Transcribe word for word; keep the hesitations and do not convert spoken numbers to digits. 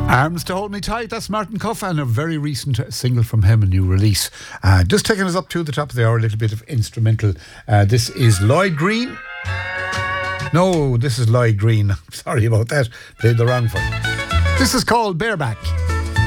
Arms to Hold Me Tight, that's Martin Cuff, and a very recent single from him, a new release. Uh, just taking us up to the top of the hour, a little bit of instrumental. Uh, this is Lloyd Green. No, this is Lloyd Green. Sorry about that. Played the wrong one. This is called Bareback.